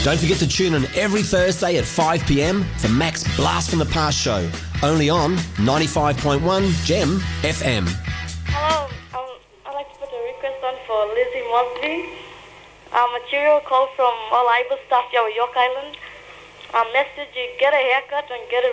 Don't forget to tune in every Thursday at 5 p.m. for Mac's Blast from the Past show, only on 95.1 Gem FM. Hello, I'd like to put a request on for Lizzie Mosby. Material call from all Ibis staff here at York Island. Message, get a haircut and get a